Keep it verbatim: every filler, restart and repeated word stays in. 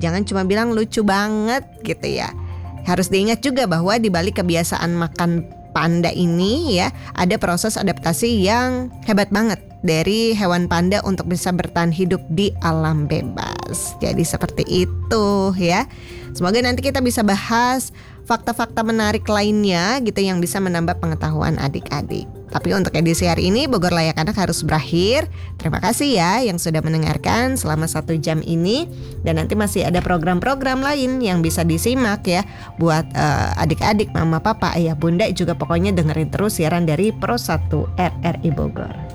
Jangan cuma bilang lucu banget gitu ya. Harus diingat juga bahwa di balik kebiasaan makan panda ini ya, ada proses adaptasi yang hebat banget dari hewan panda untuk bisa bertahan hidup di alam bebas. Jadi seperti itu ya. Semoga nanti kita bisa bahas fakta-fakta menarik lainnya gitu yang bisa menambah pengetahuan adik-adik. Tapi untuk edisi hari ini Bogor Layak Anak harus berakhir. Terima kasih ya yang sudah mendengarkan selama satu jam ini. Dan nanti masih ada program-program lain yang bisa disimak ya. Buat uh, adik-adik, mama, papa, ayah, bunda juga pokoknya dengerin terus siaran dari Pro satu R R I Bogor.